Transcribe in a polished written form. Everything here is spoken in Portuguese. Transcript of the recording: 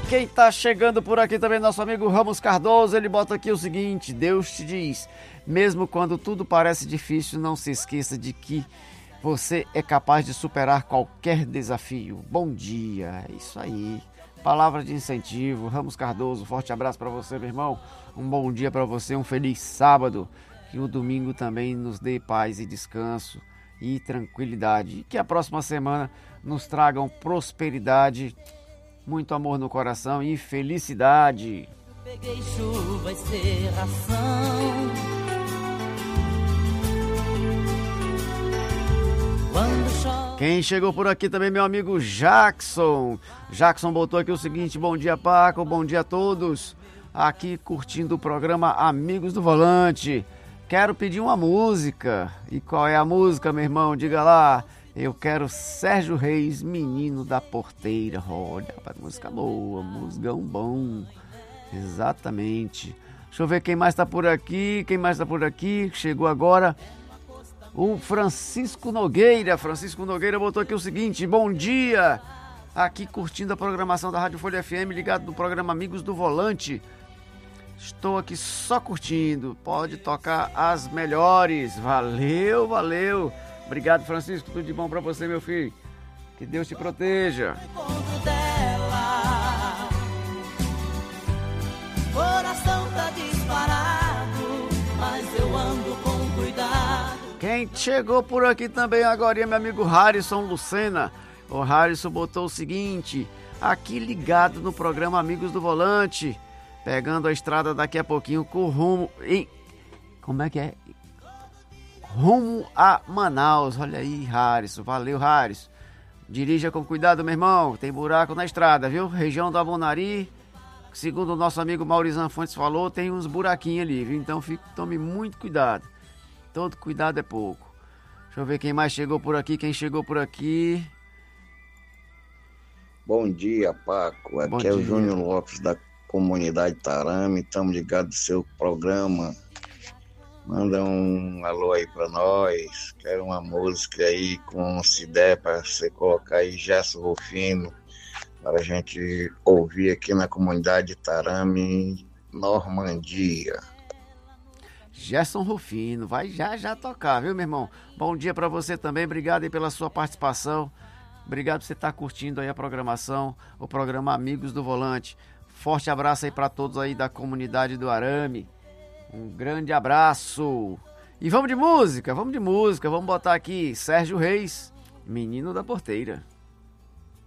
Quem tá chegando por aqui também, nosso amigo Ramos Cardoso, ele bota aqui o seguinte: Deus te diz, mesmo quando tudo parece difícil, não se esqueça de que você é capaz de superar qualquer desafio. Bom dia, é isso aí. Palavra de incentivo, Ramos Cardoso, forte abraço para você, meu irmão. Um bom dia para você, um feliz sábado. Que o domingo também nos dê paz e descanso e tranquilidade. E que a próxima semana nos tragam prosperidade, muito amor no coração e felicidade. Peguei chuva e serração. Quem chegou por aqui também, meu amigo Jackson. Jackson botou aqui o seguinte: bom dia, Paco, bom dia a todos. Aqui curtindo o programa Amigos do Volante. Quero pedir uma música. E qual é a música, meu irmão? Diga lá. Eu quero Sérgio Reis, Menino da Porteira. Olha, rapaz, música boa, musicão bom. Exatamente. Deixa eu ver quem mais tá por aqui. Chegou agora o Francisco Nogueira. Francisco Nogueira botou aqui o seguinte: bom dia. Aqui curtindo a programação da Rádio Folha FM, ligado no programa Amigos do Volante. Estou aqui só curtindo. Pode tocar as melhores. Valeu. Obrigado, Francisco. Tudo de bom pra você, meu filho. Que Deus te proteja. Coração tá disparado, mas eu ando com cuidado. Quem chegou por aqui também agora é meu amigo Harrison Lucena. O Harrison botou o seguinte: aqui ligado no programa Amigos do Volante, pegando a estrada daqui a pouquinho com rumo em... Como é que é? Rumo a Manaus. Olha aí, Harrison. Valeu, Harrison. Dirija com cuidado, meu irmão. Tem buraco na estrada, viu? Região do Abonari, segundo o nosso amigo Maurizan Fontes falou, tem uns buraquinhos ali, viu? Então tome muito cuidado. Todo cuidado é pouco. Deixa eu ver quem mais chegou por aqui. Bom dia, Paco. Aqui é o Júnior Lopes da comunidade Tarame. Estamos ligados no seu programa. Manda um alô aí pra nós. Quero uma música aí com, se der, para você colocar aí Gerson Rufino, para a gente ouvir aqui na comunidade Tarame, Normandia. Gerson Rufino, vai já tocar, viu, meu irmão? Bom dia pra você também, obrigado aí pela sua participação. Obrigado por você estar curtindo aí a programação, o programa Amigos do Volante. Forte abraço aí pra todos aí da comunidade do Arame. Um grande abraço. E vamos de música, vamos botar aqui Sérgio Reis, Menino da Porteira.